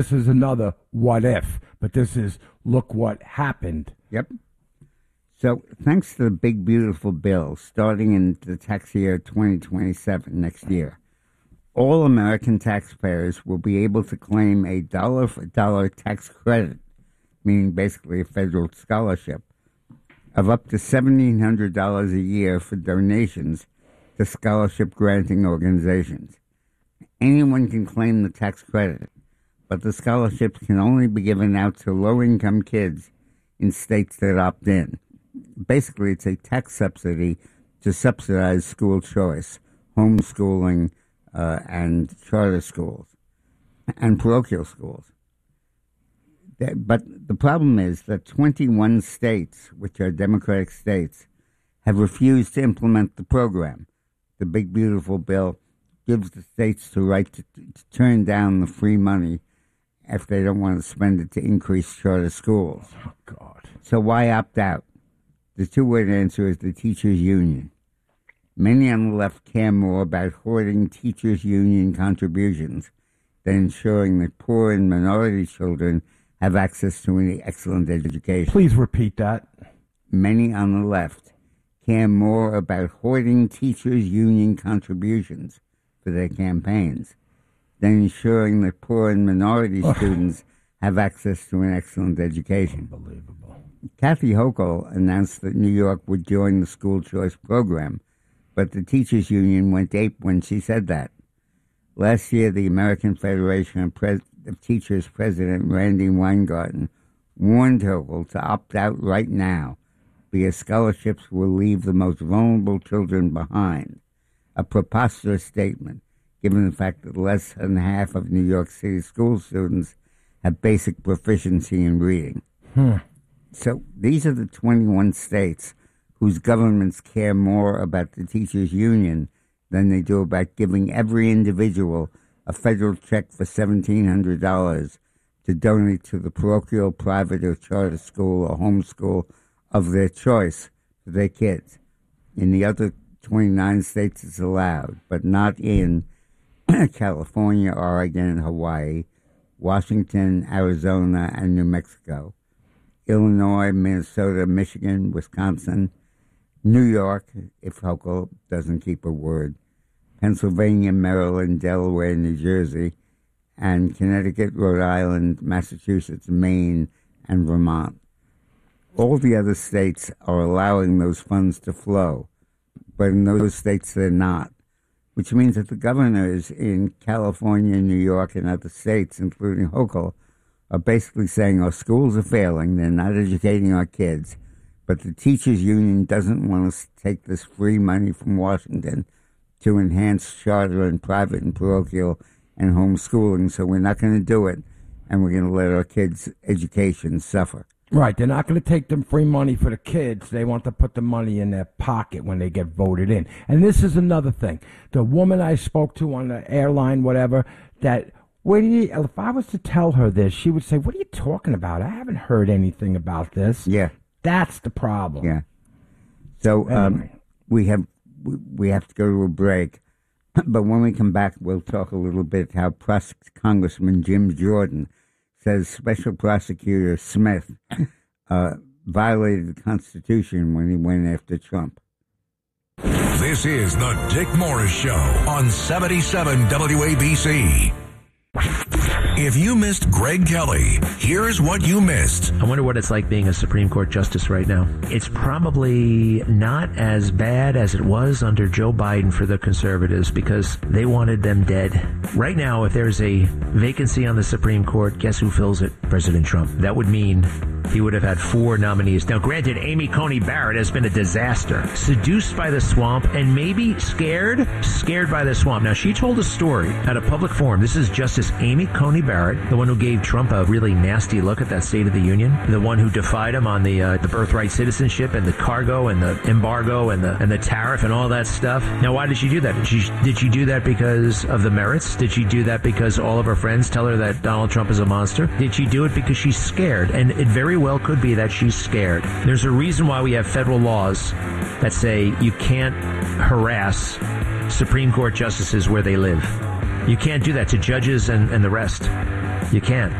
This is another what if, but this is look what happened. Yep. So thanks to the big, beautiful bill starting in the tax year 2027 next year, all American taxpayers will be able to claim a dollar-for-dollar tax credit, meaning basically a federal scholarship, of up to $1,700 a year for donations to scholarship-granting organizations. Anyone can claim the tax credit, but the scholarships can only be given out to low-income kids in states that opt in. Basically, it's a tax subsidy to subsidize school choice, homeschooling, and charter schools, and parochial schools. But the problem is that 21 states, which are Democratic states, have refused to implement the program. The big, beautiful bill gives the states the right to turn down the free money if they don't want to spend it to increase charter schools. Oh, God. So why opt out? The two-word answer is the teachers' union. Many on the left care more about hoarding teachers' union contributions than ensuring that poor and minority children have access to an excellent education. Please repeat that. Many on the left care more about hoarding teachers' union contributions for their campaigns than ensuring that poor and minority students have access to an excellent education. Unbelievable. Kathy Hochul announced that New York would join the school choice program, but the teachers' union went ape when she said that. Last year, the American Federation of Teachers President Randy Weingarten warned Hochul to opt out right now because scholarships will leave the most vulnerable children behind, a preposterous statement given the fact that less than half of New York City school students have basic proficiency in reading. So these are the 21 states whose governments care more about the teachers' union than they do about giving every individual a federal check for $1,700 to donate to the parochial, private, or charter school or homeschool of their choice for their kids. In the other 29 states, it's allowed, but not in California, Oregon, Hawaii, Washington, Arizona, and New Mexico, Illinois, Minnesota, Michigan, Wisconsin, New York, if Hochul doesn't keep her word, Pennsylvania, Maryland, Delaware, New Jersey, and Connecticut, Rhode Island, Massachusetts, Maine, and Vermont. All the other states are allowing those funds to flow, but in those states they're not, which means that the governors in California, New York, and other states, including Hochul, are basically saying our schools are failing, they're not educating our kids, but the teachers' union doesn't want us to take this free money from Washington to enhance charter and private and parochial and homeschooling, so we're not going to do it, and we're going to let our kids' education suffer. Right, they're not going to take them free money for the kids. They want to put the money in their pocket when they get voted in. And this is another thing. The woman I spoke to on the airline, whatever, that if I was to tell her this, she would say, "What are you talking about? I haven't heard anything about this." Yeah. That's the problem. Yeah. So Anyway. we have to go to a break. But when we come back, we'll talk a little bit how Congressman Jim Jordan says Special Prosecutor Smith violated the Constitution when he went after Trump. This is the Dick Morris Show on 77 WABC. If you missed Greg Kelly, here's what you missed. I wonder what it's like being a Supreme Court justice right now. It's probably not as bad as it was under Joe Biden for the conservatives because they wanted them dead. Right now, if there's a vacancy on the Supreme Court, guess who fills it? President Trump. That would mean he would have had 4 nominees. Now, granted, Amy Coney Barrett has been a disaster. Seduced by the swamp and maybe scared by the swamp. Now, she told a story at a public forum. This is Justice Amy Coney Barrett, the one who gave Trump a really nasty look at that State of the Union, the one who defied him on the birthright citizenship and the cargo and the embargo and the tariff and all that stuff. Now, why did she do that? Did she do that because of the merits? Did she do that because all of her friends tell her that Donald Trump is a monster? Did she do it because she's scared? And it very well could be that she's scared. There's a reason why we have federal laws that say you can't harass Supreme Court justices where they live. You can't do that to judges and the rest. You can't.